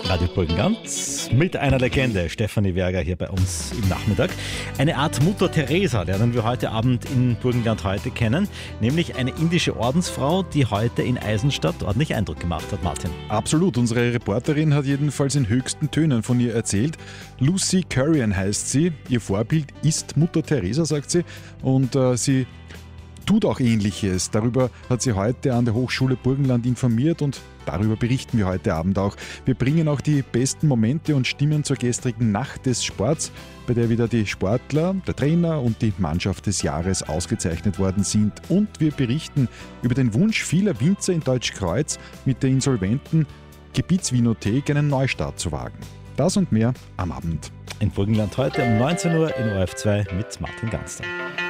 Radio Burgenland mit einer Legende, Stefanie Werger hier bei uns im Nachmittag. Eine Art Mutter Teresa lernen wir heute Abend in Burgenland heute kennen, nämlich eine indische Ordensfrau, die heute in Eisenstadt ordentlich Eindruck gemacht hat, Martin. Absolut, unsere Reporterin hat jedenfalls in höchsten Tönen von ihr erzählt. Lucy Currian heißt sie, ihr Vorbild ist Mutter Teresa, sagt sie, und sie tut auch Ähnliches. Darüber hat sie heute an der Hochschule Burgenland informiert und darüber berichten wir heute Abend auch. Wir bringen auch die besten Momente und Stimmen zur gestrigen Nacht des Sports, bei der wieder die Sportler, der Trainer und die Mannschaft des Jahres ausgezeichnet worden sind. Und wir berichten über den Wunsch vieler Winzer in Deutschkreuz, mit der insolventen Gebietswinothek einen Neustart zu wagen. Das und mehr am Abend. In Burgenland heute um 19 Uhr in ORF2 mit Martin Ganster.